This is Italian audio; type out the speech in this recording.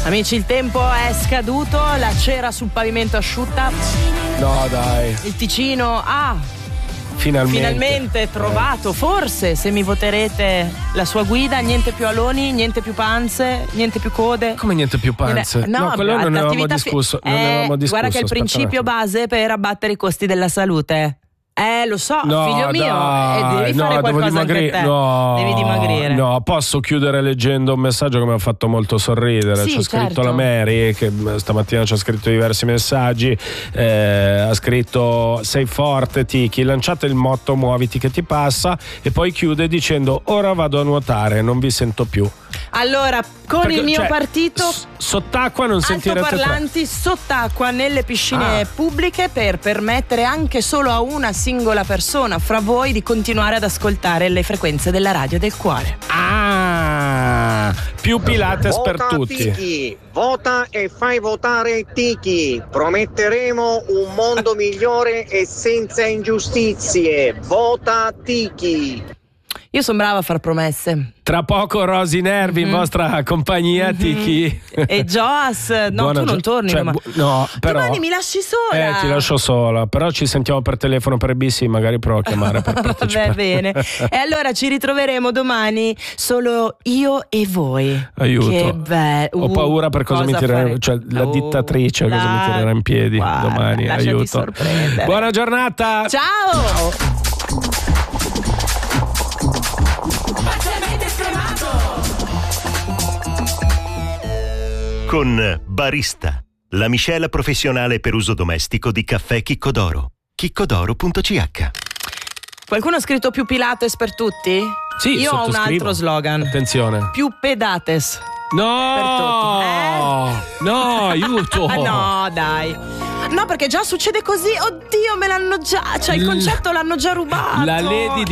Amici, il tempo è scaduto, la cera sul pavimento asciutta. No, dai. Il Ticino ha finalmente trovato, forse, se mi voterete, la sua guida. Niente più aloni, niente più panze, niente più code. Come niente più panze? No, quello non ne avevamo discusso. Guarda che è il principio base per abbattere i costi della salute. Lo so, no, figlio mio, dai, devi fare qualcosa anche te. Devi dimagrire. No, posso chiudere leggendo un messaggio che mi ha fatto molto sorridere. Sì, c'ha scritto certo. la Mary, che stamattina ci ha scritto diversi messaggi. Ha scritto: sei forte, Tiki, lanciate il motto muoviti che ti passa, e poi chiude dicendo: ora vado a nuotare, non vi sento più. Allora, con il mio partito sott'acqua non sentirete altoparlanti sott'acqua nelle piscine pubbliche, per permettere anche solo a una singola persona fra voi di continuare ad ascoltare le frequenze della radio del cuore. Più Pilates per tutti. Tiki, vota e fai votare Tiki. Prometteremo un mondo migliore e senza ingiustizie. Vota Tiki. Io sono brava a far promesse. Tra poco Rosy Nervi in vostra compagnia, Tiki. E Joas, no, tu non torni. No, però domani mi lasci sola. Ti lascio sola, però ci sentiamo per telefono per BC, magari provo a chiamare per partecipare. Va bene. E allora ci ritroveremo domani solo io e voi. Aiuto. Che bello. Ho paura per cosa mi tirerà, cioè la dittatrice cosa mi tirerà in piedi domani. Aiuto. Sorprendere. Buona giornata. Ciao. Con Barista, la miscela professionale per uso domestico di caffè Chiccodoro. chiccodoro.ch. Qualcuno ha scritto più Pilates per tutti? Sì, io ho un altro slogan. Attenzione. Più pedates. No! No, aiuto! No, dai. No, perché già succede così. Oddio, me l'hanno già. Cioè, il concetto l'hanno già rubato. La Lady